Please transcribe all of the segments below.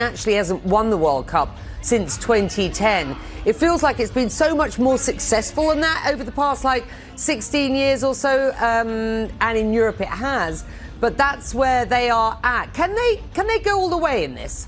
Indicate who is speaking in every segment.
Speaker 1: actually hasn't won the World Cup since 2010. It feels like it's been so much more successful than that over the past 16 years or so, and in Europe it has. But that's where they are at. Can they go all the way in this?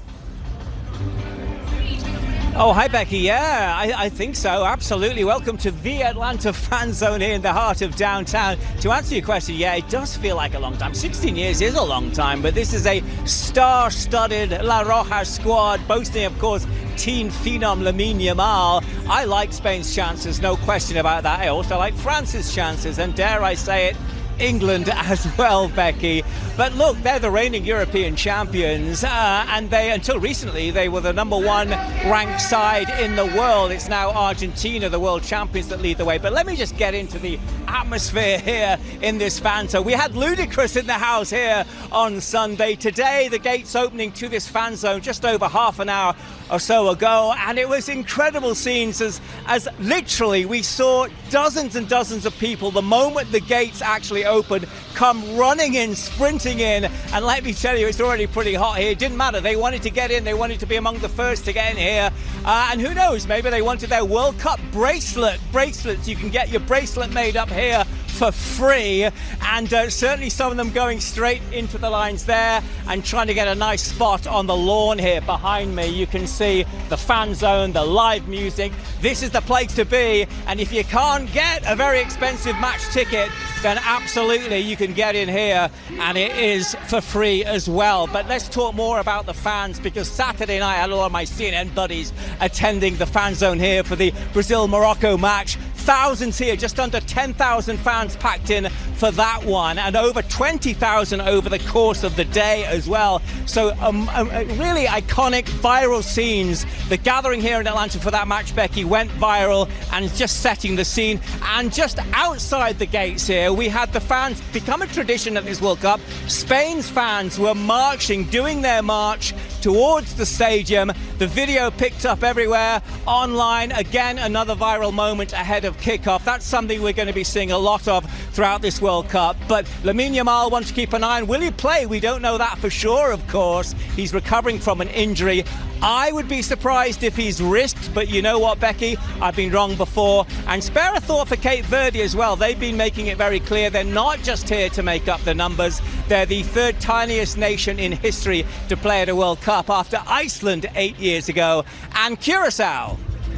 Speaker 2: Oh, hi, Becky. Yeah, I think so. Absolutely. Welcome to the Atlanta Fan Zone here in the heart of downtown. To answer your question, yeah, it does feel like a long time. 16 years is a long time, but this is a star-studded La Roja squad, boasting, of course, teen phenom Lamine Yamal. I like Spain's chances, no question about that. I also like France's chances, and dare I say it, England as well, Becky. But look, they're the reigning European champions, and they, until recently, they were the #1 ranked side in the world. It's now Argentina, the world champions, that lead the way. But let me just get into the atmosphere here in this fan zone. We had Ludacris in the house here on Sunday. Today, the gates opening to this fan zone just over half an hour or so ago, and it was incredible scenes as literally we saw dozens and dozens of people the moment the gates actually opened come running in, sprinting in, and let me tell you, it's already pretty hot here. It didn't matter, they wanted to get in, they wanted to be among the first to get in here, and who knows, maybe they wanted their World Cup bracelets. You can get your bracelet made up here for free, and certainly some of them going straight into the lines there and trying to get a nice spot on the lawn here behind me. You can see the fan zone, the live music. This is the place to be, and if you can't get a very expensive match ticket, then absolutely you can get in here, and it is for free as well. But let's talk more about the fans, because Saturday night I had a lot of my CNN buddies attending the fan zone here for the Brazil-Morocco match. Thousands here, just under 10,000 fans packed in for that one, and over 20,000 over the course of the day as well. So really iconic, viral scenes. The gathering here in Atlanta for that match, Becky, went viral, and just setting the scene. And just outside the gates here, we had the fans become a tradition at this World Cup. Spain's fans were marching, doing their march towards the stadium. The video picked up everywhere online. Again, another viral moment ahead of kickoff. That's something we're going to be seeing a lot of throughout this World Cup. But Lamine Yamal wants to keep an eye on. Will he play? We don't know that for sure, of course. He's recovering from an injury. I would be surprised if he's risked, but you know what, Becky? I've been wrong before. And spare a thought for Cape Verde as well. They've been making it very clear they're not just here to make up the numbers. They're the third tiniest nation in history to play at a World Cup, after Iceland 8 years ago and Curacao.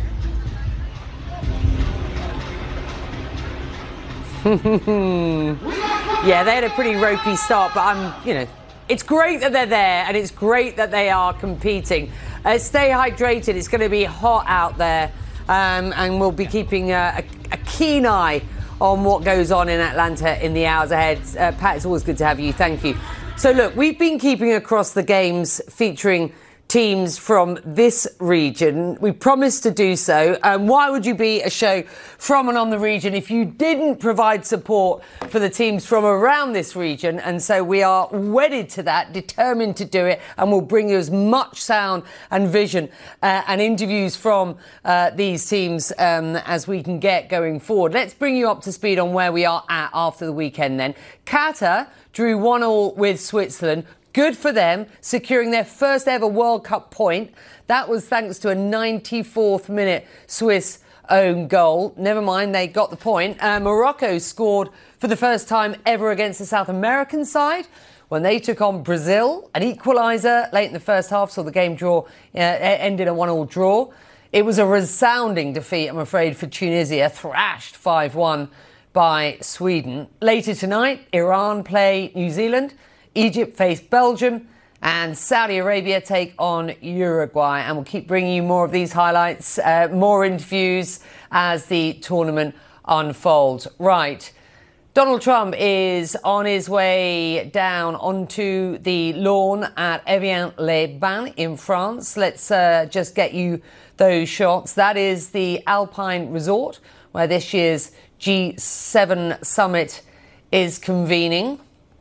Speaker 1: Yeah, they had a pretty ropey start, but it's great that they're there, and it's great that they are competing. Stay hydrated. It's going to be hot out there, and we'll be keeping a keen eye on what goes on in Atlanta in the hours ahead. Pat, it's always good to have you. Thank you. So look, we've been keeping across the games featuring teams from this region. We promised to do so. Why would you be a show from and on the region if you didn't provide support for the teams from around this region? And so we are wedded to that, determined to do it, and we'll bring you as much sound and vision and interviews from these teams as we can get going forward. Let's bring you up to speed on where we are at after the weekend then. Qatar drew 1-1 with Switzerland. Good for them, securing their first ever World Cup point. That was thanks to a 94th minute Swiss own goal. Never mind, they got the point. Morocco scored for the first time ever against the South American side when they took on Brazil. An equaliser late in the first half, so the game ended a 1-1 draw. It was a resounding defeat, I'm afraid, for Tunisia, thrashed 5-1 by Sweden. Later tonight, Iran play New Zealand. Egypt face Belgium, and Saudi Arabia take on Uruguay. And we'll keep bringing you more of these highlights, more interviews as the tournament unfolds. Right. Donald Trump is on his way down onto the lawn at Evian-les-Bains in France. Let's just get you those shots. That is the Alpine Resort where this year's G7 summit is convening.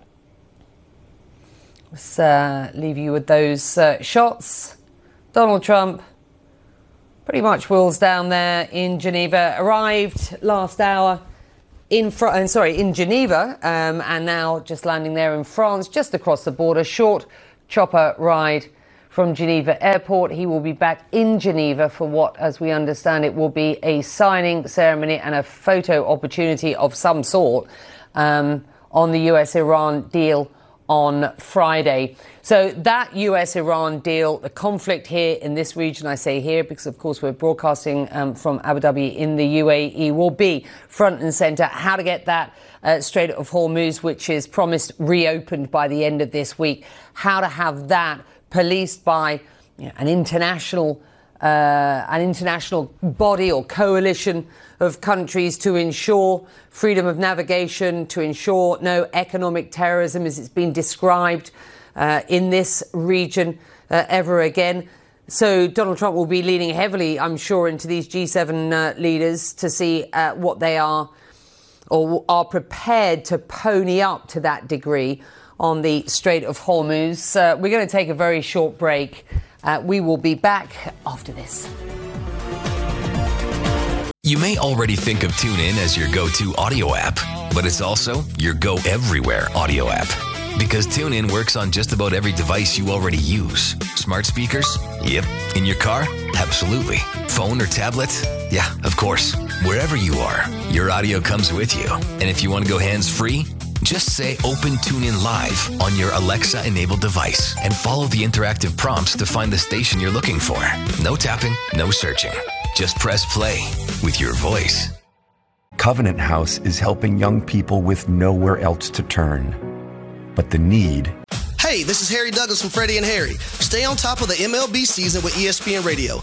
Speaker 1: Let's leave you with those shots. Donald Trump pretty much wheels down there in Geneva. Arrived last hour in Geneva, and now just landing there in France, just across the border. Short chopper ride from Geneva Airport. He will be back in Geneva for what, as we understand it, will be a signing ceremony and a photo opportunity of some sort on the US-Iran deal on Friday. So that US-Iran deal, the conflict here in this region, I say here because of course we're broadcasting from Abu Dhabi in the UAE, will be front and centre. How to get that Strait of Hormuz, which is promised reopened by the end of this week, how to have that policed by an international body or coalition of countries to ensure freedom of navigation, to ensure no economic terrorism as it's been described in this region ever again. So Donald Trump will be leaning heavily, I'm sure, into these G7 leaders to see what they are or are prepared to pony up to that degree on the Strait of Hormuz. We're going to take a very short break. We will be back after this.
Speaker 3: You may already think of TuneIn as your go-to audio app, but it's also your go-everywhere audio app. Because TuneIn works on just about every device you already use. Smart speakers? Yep. In your car? Absolutely. Phone or tablet? Yeah, of course. Wherever you are, your audio comes with you. And if you want to go hands-free, just say Open TuneIn Live on your Alexa-enabled device and follow the interactive prompts to find the station you're looking for. No tapping, no searching. Just press play with your voice.
Speaker 4: Covenant House is helping young people with nowhere else to turn. But the need...
Speaker 5: Hey, this is Harry Douglas from Freddie and Harry. Stay on top of the MLB season with ESPN Radio.